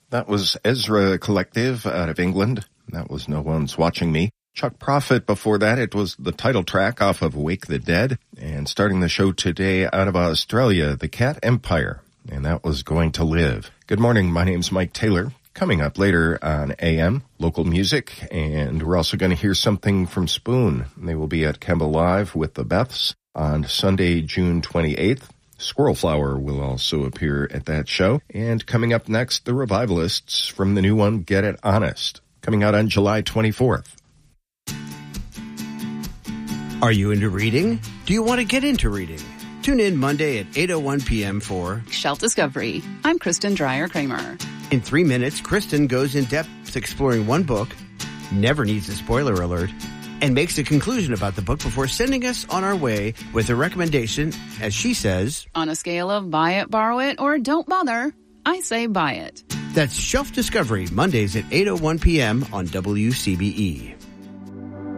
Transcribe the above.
That was Ezra Collective out of England. That was No One's Watching Me. Chuck Prophet before that, it was the title track off of Wake the Dead. And starting the show today out of Australia, the Cat Empire. And that was Going to Live. Good morning, my name's Mike Taylor. Coming up later on AM, local music, and we're also going to hear something from Spoon. They will be at Kemba Live with the Beths on Sunday, June 28th. Squirrel Flower will also appear at that show. And coming up next, the Revivalists from the new one, Get It Honest, coming out on July 24th. Are you into reading? Do you want to get into reading? Tune in Monday at 8:01 p.m. for Shelf Discovery. I'm Kristen Dreyer-Kramer. In 3 minutes, Kristen goes in depth exploring one book, never needs a spoiler alert, and makes a conclusion about the book before sending us on our way with a recommendation, as she says, on a scale of buy it, borrow it, or don't bother, I say buy it. That's Shelf Discovery, Mondays at 8:01 p.m. on WCBE.